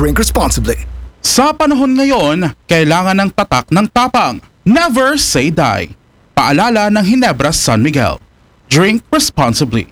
Drink responsibly. Sa panahon ngayon, kailangan ng tatak ng tapang. Never say die. Paalala ng Ginebra San Miguel. Drink responsibly.